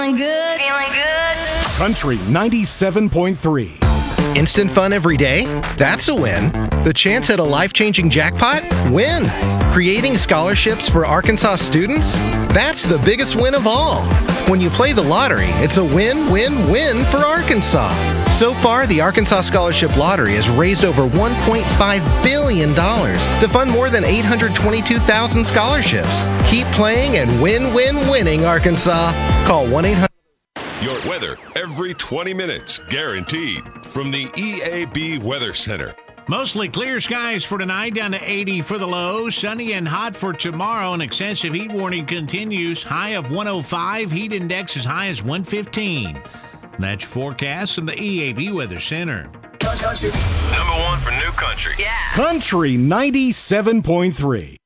Feeling good. Feeling good. Country 97.3. Instant fun every day? That's a win. The chance at a life-changing jackpot? Win. Creating scholarships for Arkansas students? That's the biggest win of all. When you play the lottery, it's a win-win-win for Arkansas. So far, the Arkansas Scholarship Lottery has raised over $1.5 billion to fund more than 822,000 scholarships. Keep playing and winning Arkansas. Call 1-800. Your weather every 20 minutes, guaranteed, from the EAB Weather Center. Mostly clear skies for tonight, down to 80 for the low. Sunny and hot for tomorrow. An excessive heat warning continues. High of 105. Heat index as high as 115. That's your forecast from the EAB Weather Center. Number one for new country. Yeah. Country 97.3.